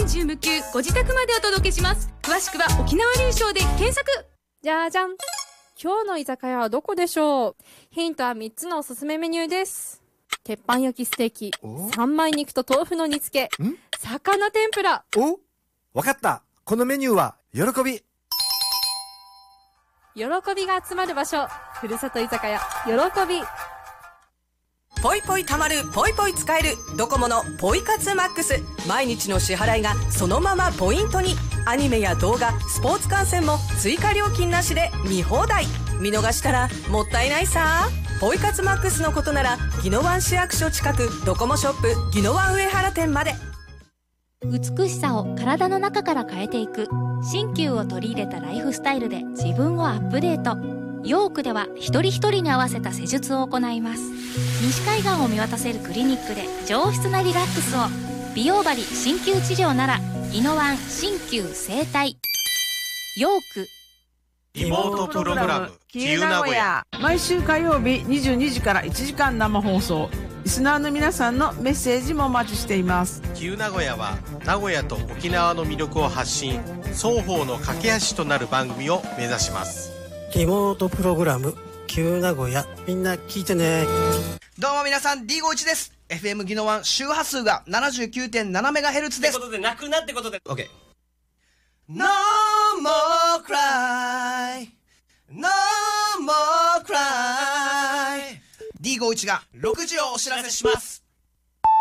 年中無休ご自宅までお届けします。詳しくは沖縄流商で検索。 じゃじゃん。今日の居酒屋はどこでしょう。ヒントは3つのおすすめメニューです。鉄板焼きステーキ、三枚肉と豆腐の煮付け、魚天ぷら。 わかった。このメニューは喜び。 喜びが集まる場所、ふるさと居酒屋喜び。 ポイポイたまる、ポイポイ使えるドコモのポイ活マックス。毎日の支払いがそのままポイントに。アニメや動画、スポーツ観戦も追加料金なしで見放題。見逃したらもったいないさ。ポイ活マックスのことなら宜野湾市役所近くドコモショップ宜野湾上原店まで。 美しさを体の中から変えていく鍼灸を取り入れたライフスタイルで自分をアップデート。ヨークでは一人一人に合わせた施術を行います。西海岸を見渡せるクリニックで上質なリラックスを。美容針鍼灸治療なら宜野湾鍼灸整体ヨーク。 リモートプログラム旧名古屋、 毎週火曜日22時から1時間生放送。リスナーの皆さんのメッセージもお待ちしています。 旧名古屋は名古屋と沖縄の魅力を発信、双方の架け橋となる番組を目指します。 リモートプログラム旧名古屋、みんな聞いてね。 どうも皆さん D51 です。 FM 宜野湾周波数が 79.7MHz です。 ってことで泣くなってことで OK。 No more cry No more cry。 D51 が6時をお知らせします。